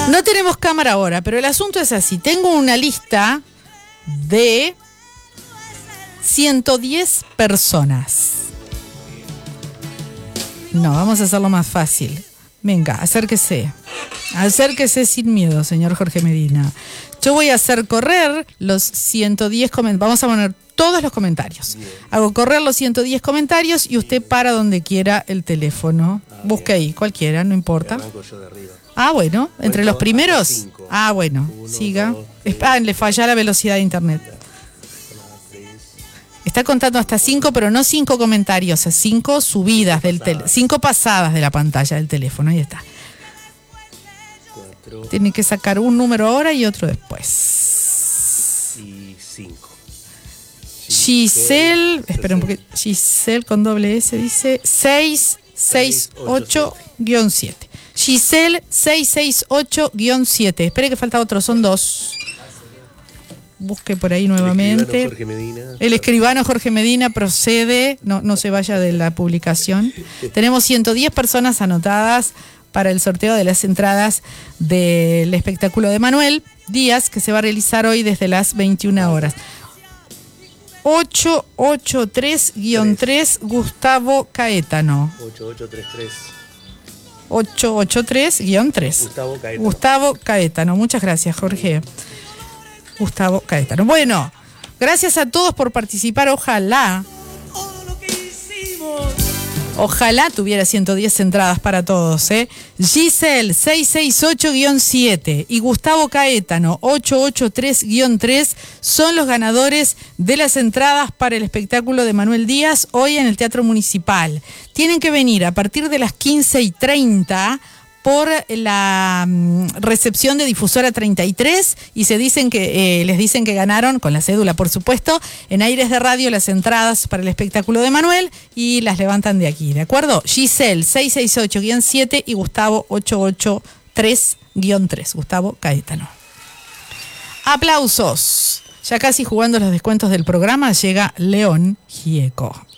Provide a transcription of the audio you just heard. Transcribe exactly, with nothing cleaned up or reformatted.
No tenemos cámara ahora, pero el asunto es así. Tengo una lista de ciento diez personas. No, vamos a hacerlo más fácil. Venga, acérquese. Acérquese sin miedo, señor Jorge Medina. Yo voy a hacer correr los ciento diez comentarios. Vamos a poner todos los comentarios. Hago correr los ciento diez comentarios y usted para donde quiera el teléfono. Busque ahí, cualquiera, no importa. Ah, bueno, entre los primeros. Ah, bueno, siga. Ah, le falla la velocidad de internet. Está contando hasta cinco, pero no cinco comentarios, cinco subidas del teléfono, cinco pasadas de la pantalla del teléfono. Ahí está. Tiene que sacar un número ahora y otro después. Y cinco. Giselle, espera un poquito. Giselle con doble S dice seis seis ocho guión siete. Giselle seis seis ocho guión siete. Espere que falta otro, son dos. Busque por ahí nuevamente. El escribano Jorge Medina, el escribano Jorge Medina procede, no, no se vaya de la publicación. Tenemos ciento diez personas anotadas para el sorteo de las entradas del espectáculo de Manuel Díaz, que se va a realizar hoy desde las veintiuna horas. ocho ocho tres guión tres, Gustavo Caetano. ocho ocho tres tres. ocho ocho tres guión tres. Gustavo Caetano. Gustavo Caetano. Muchas gracias, Jorge. Gustavo Caetano. Bueno, gracias a todos por participar. Ojalá, ojalá tuviera ciento diez entradas para todos, ¿eh? Giselle seis seis ocho guión siete y Gustavo Caetano ocho ocho tres guión tres son los ganadores de las entradas para el espectáculo de Manuel Díaz hoy en el Teatro Municipal. Tienen que venir a partir de las quince y treinta por la um, recepción de Difusora treinta y tres y se dicen que eh, les dicen que ganaron, con la cédula por supuesto, en Aires de Radio las entradas para el espectáculo de Manuel y las levantan de aquí, ¿de acuerdo? Giselle seis seis ocho guión siete y Gustavo ocho ocho tres guión tres, Gustavo Caetano. Aplausos. Ya casi jugando los descuentos del programa llega León Gieco.